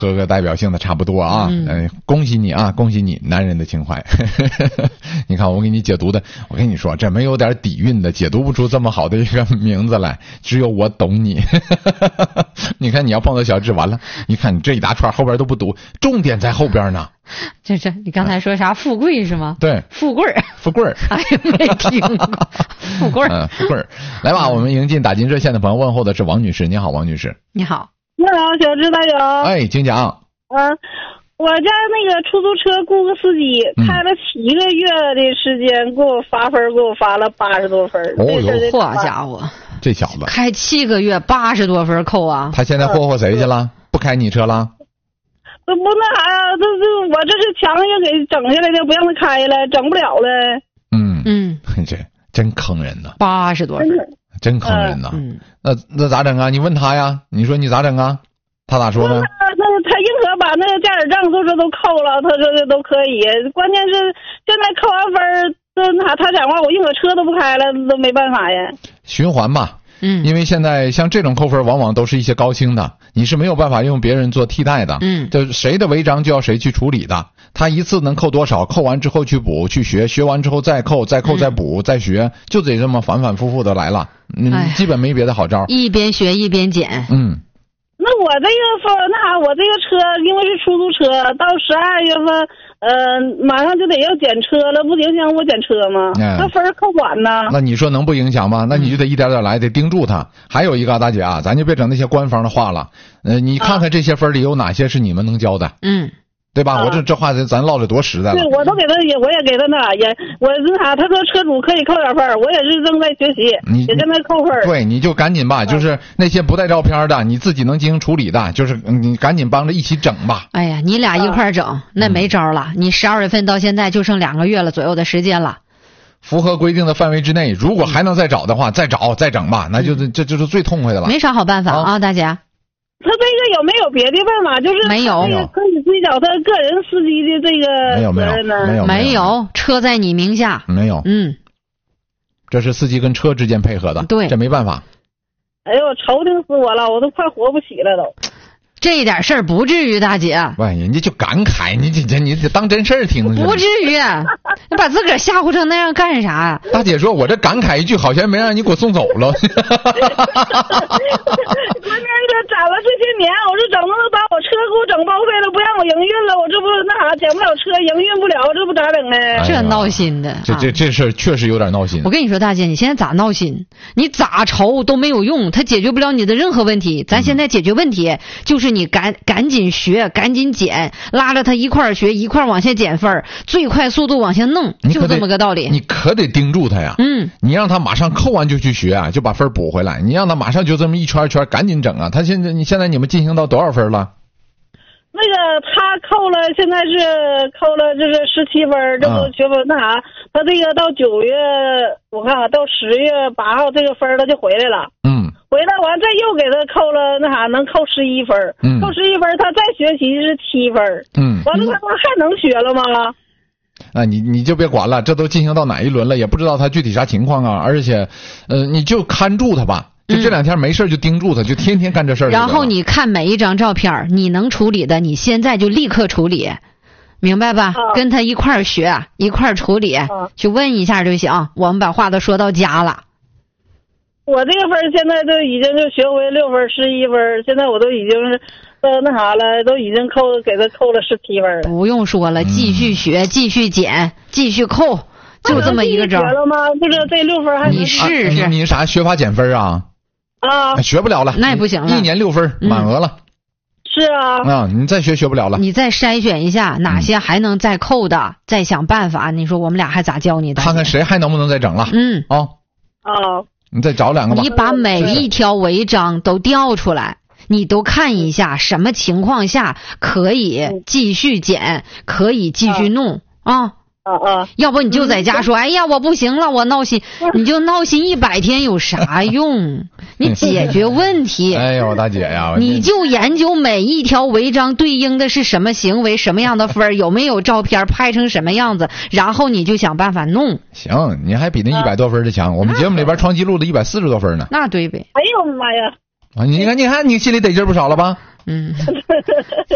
各个代表性的差不多啊。恭喜你啊，恭喜你，男人的情怀。你看我给你解读的，我跟你说，这没有点底蕴的解读不出这么好的一个名字来，只有我懂你。你看你要碰到小智完了，你看你这一大串后边都不读，重点在后边呢。 这你刚才说啥？富贵是吗？ 对， 富贵儿， 富贵儿。 哎呀，没听过。富贵儿， 富贵儿。来吧，我们迎进打进热线的朋友，问候的是王女士。你好，王女士。 你好。 你好，小智大友。 哎，请讲。 我家那个出租车雇个司机，开了7个月的时间，给我发分，给我发了80多分。 哦哟， 好家伙， 这小子开7个月80多分扣啊！ 他现在霍霍谁去了？不开你车了？ 不那啥呀，我这是强行给整下来的，不让他开了，整不了了。 这真坑人呐 ！80多分， 真坑人呐！那咋整啊？你问他呀，你说你咋整啊？他咋说呢？ 他硬核把那个驾驶证都扣了，他说的都可以。关键是现在扣完分，他讲话我硬核车都不开了，都没办法呀。 循环吧。因为现在像这种扣分往往都是一些高清的，你是没有办法用别人做替代的。就谁的违章就要谁去处理的，他一次能扣多少，扣完之后去补去学，学完之后再扣再补再学，就得这么反反复复的来了。基本没别的好招， 一边学一边减。 那我这个我这个车因为是出租车，到12月份，马上就得要检车了，不影响我检车吗？那分扣晚呢？ 那你说能不影响吗？那你就得一点点来，得盯住他。还有一个大姐啊，咱就别整那些官方的话了。你看看这些分里有哪些是你们能交的？对吧？我这话咱唠着多实在了。 对，我都给他我也给他他说车主可以扣点分，我也是正在学习，也跟他扣分。 对，你就赶紧吧，就是那些不带照片的，你自己能进行处理的，就是你赶紧帮着一起整吧。 哎呀，你俩一块整，那没招了。你12月份到现在就剩2个月了左右的时间了。 符合规定的范围之内，如果还能再找的话，再找再整吧，那这就是最痛快的了。 没啥好办法啊，大姐。 他这个有没有别的办法？就是没有可以追缴他个人司机的这个责任呢？ 没有，车在你名下。 没有。这是司机跟车之间配合的。 对， 这没办法。 哎呦，愁挺死我了，我都快活不起了都。 这点事儿不至于，大姐。 喂，人家就感慨，你得当真事儿听。 不至于，你把自个儿吓唬成那样干啥呀？ 大姐说，我这感慨一句，好像没让你给我送走了。 关键是攒了这些年，我是整的把我车给我整报废了，不让我营运了，我这不捡不了车，营运不了，这不咋整呢？ 这闹心的。 这事儿确实有点闹心。 我跟你说，大姐，你现在咋闹心？你咋愁都没有用，它解决不了你的任何问题。咱现在解决问题就是你赶紧学，赶紧减，拉着他一块儿学，一块儿往下减分，最快速度往下弄，就这么个道理。 你可得盯住他呀。你让他马上扣完就去学啊，就把分补回来。你让他马上就这么一圈一圈赶紧整啊。现在你们进行到多少分了？ 那个他扣了，现在是扣了，这是17分，这不学分他这个到9月，我看到10月8号这个分他就回来了。回来完再又给他扣了能扣11分，扣11分他再学习是7分。完了他还能学了吗？ 你就别管了，这都进行到哪一轮了，也不知道他具体啥情况啊。而且你就看住他吧。就这2天没事就盯住他，就天天干这事儿。 然后你看每一张照片，你能处理的，你现在就立刻处理，明白吧？跟他一块儿学，一块儿处理，去问一下就行。我们把话都说到家了。 我这个分现在都已经就学回6分11分，现在我都已经是都已经给他扣了17分了。 不用说了，继续学，继续减，继续扣，就这么一个招。 学了吗？就是这6分还你试试。 你啥学法减分啊？学不了了， 那也不行了 ，1年6分满额了。 是啊。 你再学不了了。 你再筛选一下哪些还能再扣的，再想办法。你说我们俩还咋教你的？ 看看谁还能不能再整了。你再找2个吧。 你把每一条违章都调出来，你都看一下什么情况下可以继续减，可以继续弄啊。要不你就在家说，哎呀，我不行了，我闹心，你就闹心100天有啥用？你解决问题。 哎呦，大姐呀， 你就研究每一条违章对应的是什么行为，什么样的分，有没有照片，拍成什么样子，然后你就想办法弄。 行，你还比那100多分的强。我们节目里边创纪录的140多分呢。 那对呗。 哎呦妈呀！ 你看，你心里得劲不少了吧？